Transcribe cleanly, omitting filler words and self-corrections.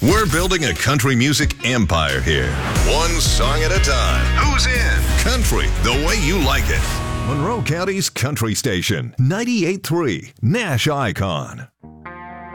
We're building a country music empire here. One song at a time. Who's in? Country, the way you like it. Monroe County's country station, 98.3 Nash Icon.